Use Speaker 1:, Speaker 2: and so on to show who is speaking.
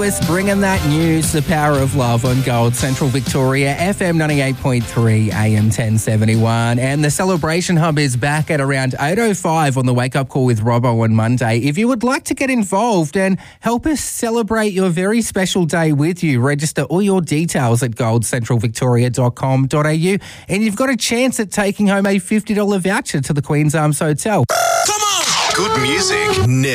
Speaker 1: We're bringing that news, the power of love on Gold Central Victoria, FM 98.3, AM 1071. And the Celebration Hub is back at around 8:05 on the Wake Up Call with Robbo on Monday. If you would like to get involved and help us celebrate your very special day with you, register all your details at goldcentralvictoria.com.au and you've got a chance at taking home a $50 voucher to the Queen's Arms Hotel.
Speaker 2: Come on! Good music.